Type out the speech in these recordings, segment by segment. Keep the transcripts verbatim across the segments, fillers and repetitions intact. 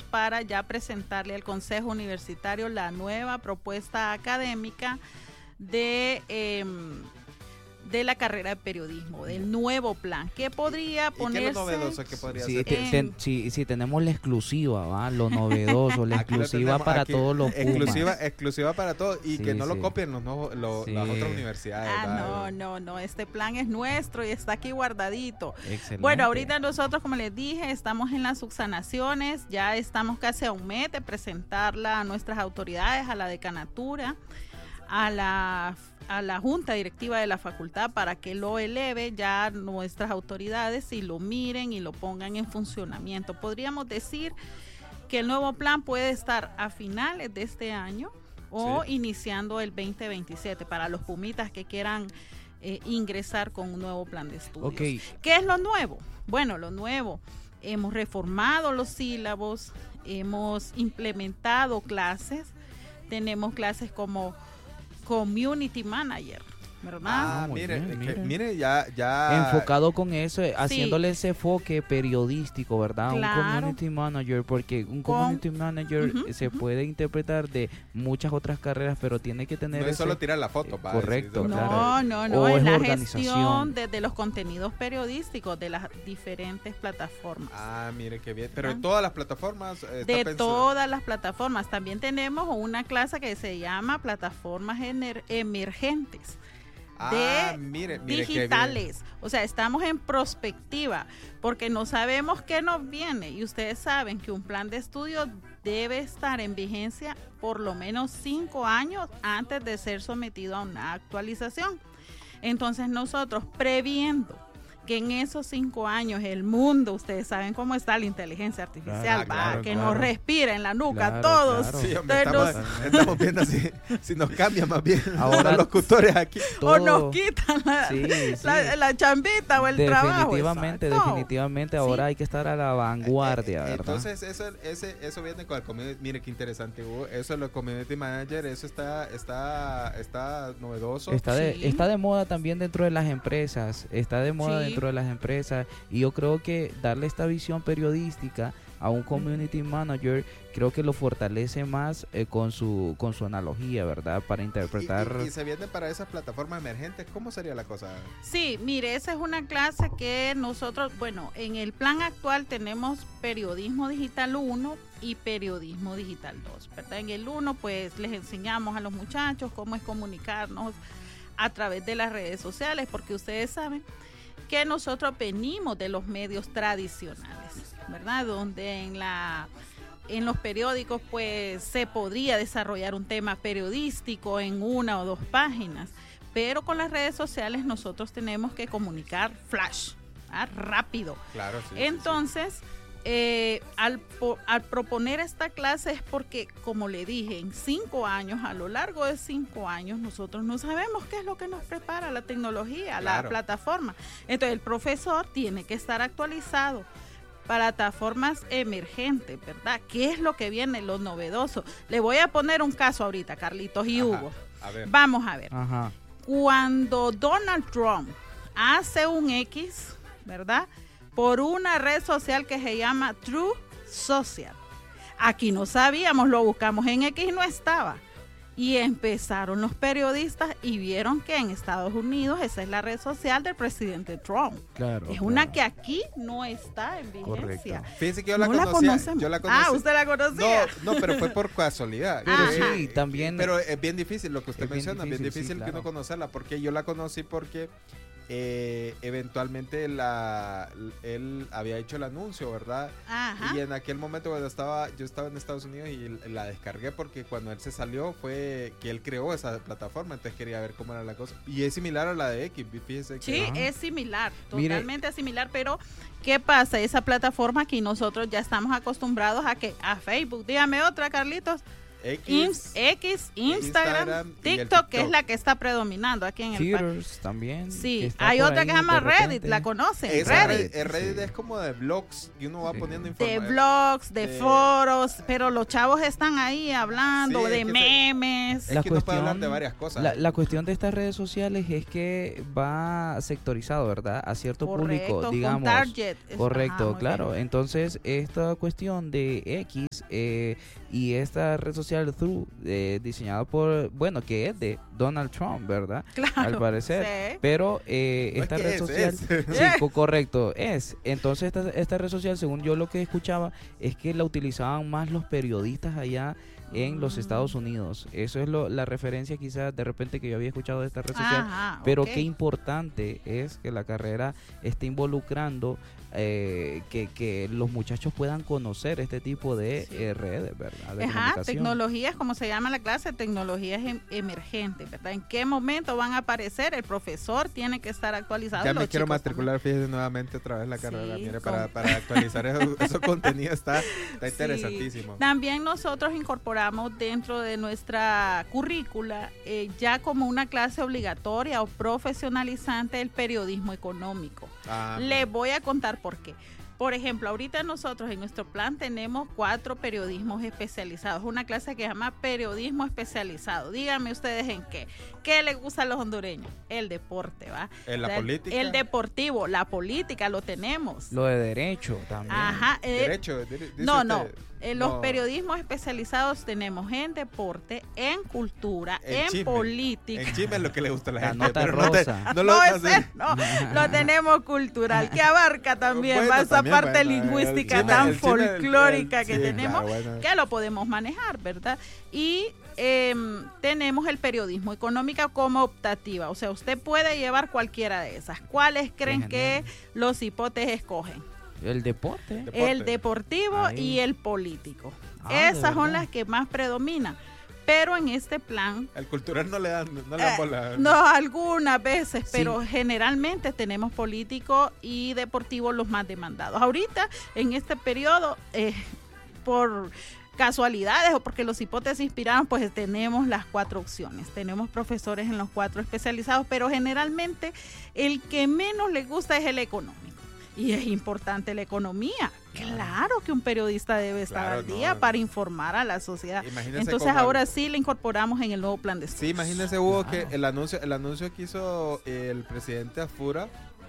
para ya presentarle al Consejo Universitario la nueva propuesta académica de... Eh, de la carrera de periodismo, del nuevo plan, que podría ponerse... ¿Y qué es lo novedoso que podría Sí, ser? te- te- sí, sí, tenemos la exclusiva, ¿va? Lo novedoso, la Aquí lo exclusiva tenemos, para aquí, todos los Pumas. exclusiva, exclusiva para todos y Sí, que no sí. lo copien los nuevos, los- Sí. las otras universidades. Ah, ¿verdad? no, no, no, este plan es nuestro y está aquí guardadito. Excelente. Bueno, ahorita nosotros, como les dije, estamos en las subsanaciones, ya estamos casi a un mes de presentarla a nuestras autoridades, a la decanatura, a la, a la junta directiva de la facultad para que lo eleve ya nuestras autoridades y lo miren y lo pongan en funcionamiento. Podríamos decir que el nuevo plan puede estar a finales de este año o Sí. iniciando el veinte veintisiete para los pumitas que quieran eh, ingresar con un nuevo plan de estudios. Ok. ¿Qué es lo nuevo? Bueno, lo nuevo, hemos reformado los sílabos, hemos implementado clases, tenemos clases como Community Manager, ¿verdad? Ah, Ah, muy mire, bien, es que- mire. mire, ya, ya. Enfocado con eso, eh, haciéndole ese enfoque periodístico, ¿verdad? Claro. Un community manager, porque un Con- community manager Ujú, eh, se ujú. puede interpretar de muchas otras carreras, pero tiene que tener No es ese- solo tirar la foto, eh, va, correcto, sí, sí, claro. No, no, no, O es es la organización. gestión de, de los contenidos periodísticos de las diferentes plataformas. Ah, mire qué bien. Pero Ah. en todas las plataformas. eh, está De pensado- todas las plataformas. También tenemos una clase que se llama Plataformas Ener- Emergentes. Ah, de mire, mire qué bien. digitales, o sea, estamos en prospectiva porque no sabemos qué nos viene y ustedes saben que un plan de estudio debe estar en vigencia por lo menos cinco años antes de ser sometido a una actualización. Entonces nosotros, previendo que en esos cinco años el mundo, ustedes saben cómo está la inteligencia artificial, Claro, va, claro, que claro. nos respira en la nuca Claro, todos. claro. Sí, hombre, Entonces estamos, estamos viendo si, si nos cambian más bien Ahora- los locutores aquí. O Todo- nos quitan la, Sí, sí. la, la chambita o el trabajo. Definitivamente, exacto. definitivamente, ahora hay que estar a la vanguardia, Eh, eh, ¿verdad? Entonces, eso, ese, eso viene con el community. Mire qué interesante, Hugo. Eso es lo community manager. Eso está, está, está novedoso. Está de, Sí. está de moda también dentro de las empresas, está de moda Sí. dentro de las empresas y yo creo que darle esta visión periodística a un community manager creo que lo fortalece más eh, con su con su analogía, ¿verdad? Para Y, interpretar. y- y se viene para esas plataformas emergentes. ¿Cómo sería la cosa? Sí, mire, esa es una clase que nosotros, bueno, en el plan actual tenemos periodismo digital uno y periodismo digital dos, ¿verdad? En el uno, pues les enseñamos a los muchachos cómo es comunicarnos a través de las redes sociales, porque ustedes saben que nosotros venimos de los medios tradicionales, ¿verdad? Donde en la en los periódicos pues se podría desarrollar un tema periodístico en una o dos páginas, pero con las redes sociales nosotros tenemos que comunicar flash, ¿ah? Rápido. Claro, sí. sí, sí. Entonces, eh, al, po- al proponer esta clase es porque, como le dije, en cinco años, a lo largo de cinco años, nosotros no sabemos qué es lo que nos prepara la tecnología, Claro. la plataforma. Entonces, el profesor tiene que estar actualizado. Plataformas emergentes, ¿verdad? ¿Qué es lo que viene, lo novedoso? Le voy a poner un caso ahorita, Carlitos y Ajá, Hugo. A ver. Vamos a ver. Ajá. Cuando Donald Trump hace un X, ¿verdad? Por una red social que se llama True Social. Aquí no sabíamos, lo buscamos en X y no estaba. Y empezaron los periodistas y vieron que en Estados Unidos esa es la red social del presidente Trump. Claro. Es una que aquí no está en vigencia. Correcto. Fíjense que yo la No la conocía. conocemos. yo la conocí. Ah, ¿usted la conocía? No, no, pero fue por casualidad. Pero Ajá. sí, también. Pero es bien difícil lo que usted Es bien menciona, bien difícil, difícil, sí, que uno claro. conocerla, porque yo la conocí porque eh, eventualmente la él había hecho el anuncio, ¿verdad? Ajá. Y en aquel momento cuando estaba, yo estaba en Estados Unidos y la descargué porque cuando él se salió fue que él creó esa plataforma, entonces quería ver cómo era la cosa. Y es similar a la de X, fíjese que... Sí, Ajá. es similar, Mire. totalmente similar, pero ¿qué pasa? Esa plataforma aquí nosotros ya estamos acostumbrados a que a Facebook, dígame otra, Carlitos. X, X, Instagram, Instagram y el TikTok, que es TikTok. la que está predominando aquí en el país. Theaters también. Sí, que está hay por otra ahí que se llama de Reddit, repente. ¿la conocen? Esa Reddit. Reddit, Reddit Sí. es como de blogs y uno va Sí. poniendo De información. blogs, de, de- foros, pero los chavos están ahí hablando Sí, es de que se- memes. Es La que uno puede hablar cuestión- de varias cosas. La, la cuestión de estas redes sociales es que va sectorizado, ¿verdad? A cierto Correcto, público, con digamos. target. Es- Correcto, ajá, muy claro. bien. Entonces, esta cuestión de X eh, y esta red social Through, eh, diseñada por, bueno, que es de Donald Trump, ¿verdad? Claro, Al parecer. sí. Pero eh, No es esta que red es, social... es. Sí, co- correcto, es. Entonces esta, esta red social, según yo lo que escuchaba, es que la utilizaban más los periodistas allá en los Mm. Estados Unidos. Eso es lo, la referencia quizás de repente que yo había escuchado de esta red social. Ajá, Pero ok. qué importante es que la carrera esté involucrando eh, que, que los muchachos puedan conocer este tipo de Sí. eh, redes, ¿verdad? De Ajá, comunicación. tecnologías, como se llama la clase, tecnologías em- emergentes, ¿verdad? ¿En qué momento van a aparecer? El profesor tiene que estar actualizado. Ya y me los quiero chicos matricular, fíjese nuevamente otra vez la Sí, carrera. Mire, con- para, para actualizar eso, esos contenidos está, está Sí. interesantísimo. También nosotros incorporamos dentro de nuestra currícula eh, ya como una clase obligatoria o profesionalizante el periodismo económico. Ah, Le voy a contar por qué. Por ejemplo, ahorita nosotros en nuestro plan tenemos cuatro periodismos especializados. Una clase que se llama periodismo especializado. Díganme ustedes en qué. ¿Qué les gusta a los hondureños? El deporte, ¿va? En la O sea, política. El deportivo, la política, lo tenemos. Lo de derecho también. Ajá. eh, Derecho. dire- dice no, usted. no. En los No. periodismos especializados tenemos en deporte, en cultura, En en chisme. política. En chisme es lo que le gusta a la, La gente. nota pero no te- rosa. no lo- No, no ese sé. no, lo tenemos cultural, que abarca también Bueno, va esa también, parte bueno, el lingüística chisme- tan el chisme del- folclórica el- que sí, tenemos, claro, bueno. que lo podemos manejar, ¿verdad? Y em, tenemos el periodismo económico como optativa, o sea, usted puede llevar cualquiera de esas. ¿Cuáles creen que genial. los hipotes escogen? El deporte. Deporte. El deportivo Ahí. y el político. Ah, ¿de Esas son verdad? las que más predominan. Pero en este plan, El cultural no le dan, no le dan eh, bola. no algunas veces, Sí. pero generalmente tenemos político y deportivo los más demandados. Ahorita, en este periodo, eh, por casualidades o porque los hipótesis se inspiraron, pues tenemos las cuatro opciones. Tenemos profesores en los cuatro especializados, pero generalmente el que menos le gusta es el económico. Y es importante la economía. Claro que un periodista debe estar Claro, al día no. para informar a la sociedad. Imagínese Entonces cómo- ahora sí le incorporamos en el nuevo plan de Sí, estudios. imagínese, Hugo, Claro. que el anuncio, el anuncio que hizo el presidente Afura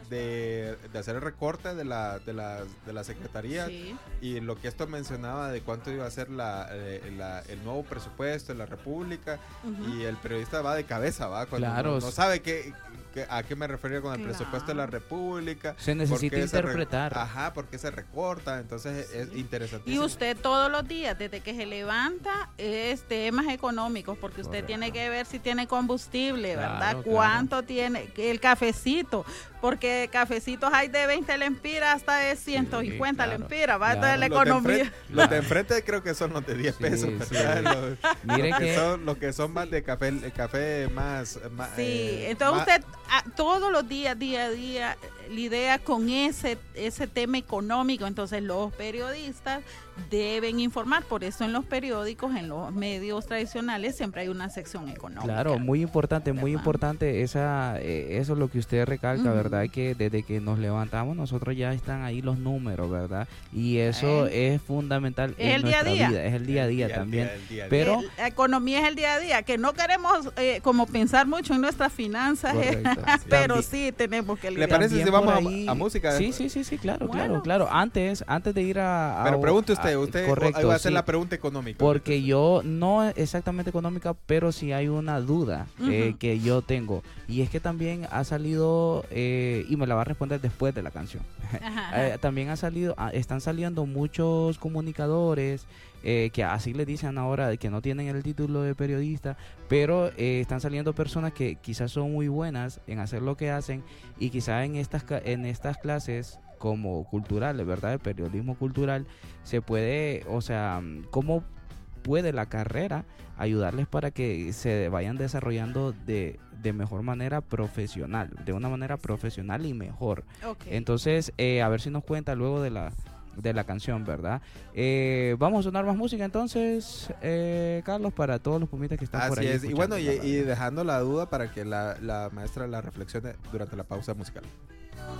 de, de hacer el recorte de la, de la, de la secretaría Sí. y lo que esto mencionaba de cuánto iba a ser la, eh, la- el nuevo presupuesto de la República, Ujú. y el periodista va de cabeza, va cuando Claro. no, no sabe qué, qué- a qué me refería con el Claro. presupuesto de la República. Se por necesita qué se re- interpretar. Ajá, porque se recorta, entonces es Sí. interesantísimo. Y usted todos los días, desde que se levanta, es temas económicos, porque usted Correcto. tiene que ver si tiene combustible, Claro, ¿verdad? claro. Cuánto tiene, que el cafecito, porque cafecitos hay de veinte lempiras hasta de ciento cincuenta claro, lempiras, va claro. toda la Los de economía. enfrente- Los de enfrente creo que son los de diez Sí, pesos, sí. ¿verdad? Los, Mire los que que son, los que son más de café, el café más... más, Sí, eh, entonces más- usted a- todos los días, día a día, eh, lidia con ese, ese tema económico. Entonces los periodistas deben informar. Por eso en los periódicos, en los medios tradicionales, siempre hay una sección económica. Claro, muy importante, muy ¿verdad? importante esa, eh, eso es lo que usted recalca, Ujú. ¿verdad? Que desde que nos levantamos nosotros ya están ahí los números, ¿verdad? Y eso es fundamental Es en el día a nuestra día. vida, es el día a día el también. el día a día. Pero- El- la economía es el día a día, que no queremos eh, como pensar mucho en nuestras finanzas, eh, Correcto. pero También- sí tenemos que ¿Le lidiar. parece si También vamos por a- ahí- a música? Sí, sí, sí, sí, claro, Bueno. claro, claro. Antes, antes de ir a... a- Pero pregunte usted, a- usted correcto, va a hacer sí. la pregunta económica. Porque yo, no exactamente económica, pero sí hay una duda eh, Ujú. que yo tengo. Y es que también ha salido, eh, y me la va a responder después de la canción. Ajá, ajá. Eh, también ha salido, ah, están saliendo muchos comunicadores eh, que así le dicen ahora de que no tienen el título de periodista, pero eh, están saliendo personas que quizás son muy buenas en hacer lo que hacen y quizás en estas ca- en estas clases como culturales, ¿verdad? El periodismo cultural se puede, o sea, ¿cómo puede la carrera ayudarles para que se vayan desarrollando de, de mejor manera profesional, de una manera profesional y mejor? Ok. Entonces, eh, a ver si nos cuenta luego de la de la canción, ¿verdad? Eh, vamos a sonar más música entonces, eh, Carlos, para todos los pumitas que están Así por ahí. es, y bueno, y, escuchando la y radio. dejando la duda para que la, la maestra la reflexione durante la pausa musical.